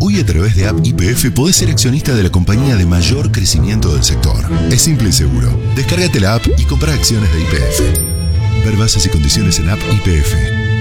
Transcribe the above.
Hoy a través de App YPF podés ser accionista de la compañía de mayor crecimiento del sector. Es simple y seguro. Descárgate la app y compra acciones de YPF. Ver bases y condiciones en App YPF.